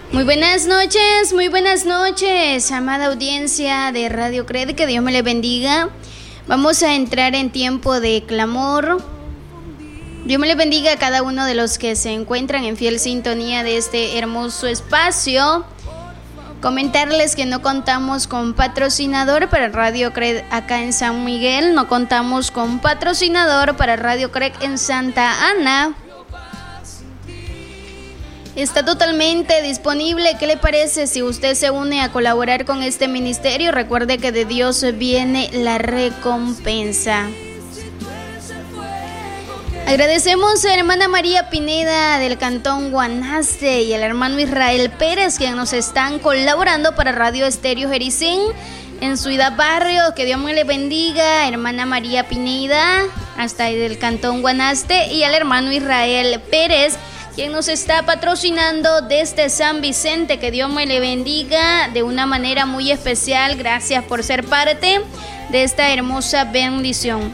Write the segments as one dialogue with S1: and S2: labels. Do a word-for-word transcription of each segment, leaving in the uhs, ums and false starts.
S1: Muy buenas noches, muy buenas noches, amada audiencia de Radio Cred, que Dios me le bendiga. Vamos a entrar en tiempo de clamor. Dios me le bendiga a cada uno de los que se encuentran en fiel sintonía de este hermoso espacio. Comentarles que no contamos con patrocinador para Radio Cred acá en San Miguel, no contamos con patrocinador para Radio Cred en Santa Ana. Está totalmente disponible. ¿Qué le parece si usted se une a colaborar con este ministerio? Recuerde que de Dios viene la recompensa. Agradecemos a la hermana María Pineda del Cantón Guanaste y al hermano Israel Pérez, que nos están colaborando para Radio Estéreo Jericín en Ciudad Barrio. Que Dios me le bendiga, hermana María Pineda, hasta del Cantón Guanaste, y al hermano Israel Pérez, quien nos está patrocinando desde San Vicente. Que Dios me le bendiga de una manera muy especial. Gracias por ser parte de esta hermosa bendición.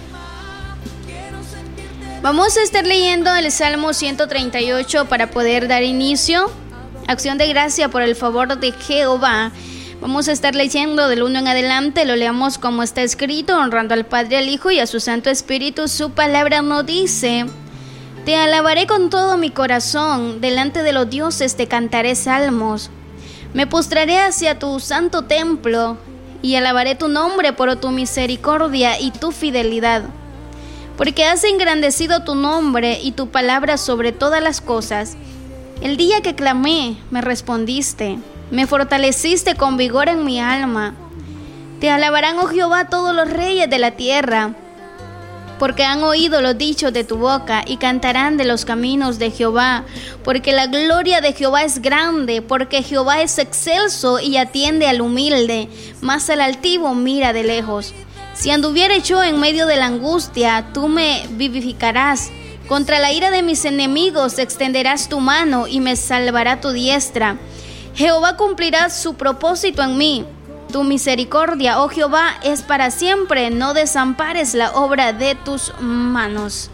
S1: Vamos a estar leyendo el Salmo ciento treinta y ocho para poder dar inicio. Acción de gracia por el favor de Jehová. Vamos a estar leyendo del uno en adelante. Lo leamos como está escrito, honrando al Padre, al Hijo y a su Santo Espíritu. Su palabra nos dice: te alabaré con todo mi corazón, delante de los dioses te cantaré salmos. Me postraré hacia tu santo templo y alabaré tu nombre por tu misericordia y tu fidelidad. Porque has engrandecido tu nombre y tu palabra sobre todas las cosas. El día que clamé, me respondiste, me fortaleciste con vigor en mi alma. Te alabarán, oh Jehová, todos los reyes de la tierra, porque han oído los dichos de tu boca y cantarán de los caminos de Jehová, porque la gloria de Jehová es grande, porque Jehová es excelso y atiende al humilde, mas al altivo mira de lejos. Si anduviere yo en medio de la angustia, tú me vivificarás. Contra la ira de mis enemigos extenderás tu mano y me salvará tu diestra. Jehová cumplirá su propósito en mí. Tu misericordia, oh Jehová, es para siempre. No desampares la obra de tus manos.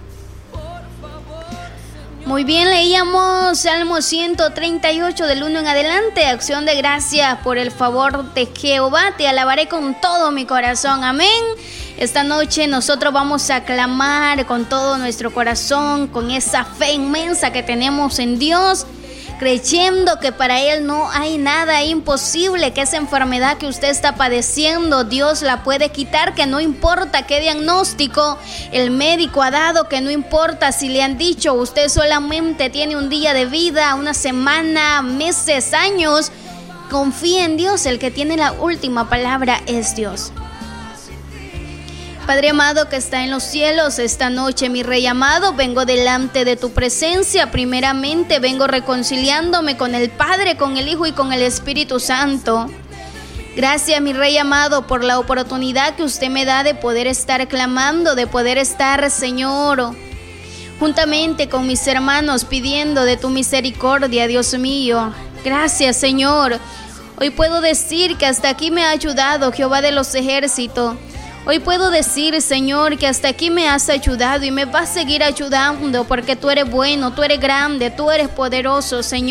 S1: Muy bien, leíamos Salmo ciento treinta y ocho del uno en adelante. Acción de gracias por el favor de Jehová. Te alabaré con todo mi corazón. Amén. Esta noche nosotros vamos a clamar con todo nuestro corazón, con esa fe inmensa que tenemos en Dios, creyendo que para Él no hay nada imposible, que esa enfermedad que usted está padeciendo, Dios la puede quitar, que no importa qué diagnóstico el médico ha dado, que no importa si le han dicho usted solamente tiene un día de vida, una semana, meses, años. Confía en Dios, el que tiene la última palabra es Dios. Padre amado que está en los cielos, esta noche, mi Rey amado, vengo delante de tu presencia. Primeramente vengo reconciliándome con el Padre, con el Hijo y con el Espíritu Santo. Gracias, mi Rey amado, por la oportunidad que usted me da de poder estar clamando, de poder estar, Señor, juntamente con mis hermanos, pidiendo de tu misericordia, Dios mío. Gracias, Señor. Hoy puedo decir que hasta aquí me ha ayudado Jehová de los ejércitos. Hoy puedo decir, Señor, que hasta aquí me has ayudado y me vas a seguir ayudando, porque tú eres bueno, tú eres grande, tú eres poderoso, Señor.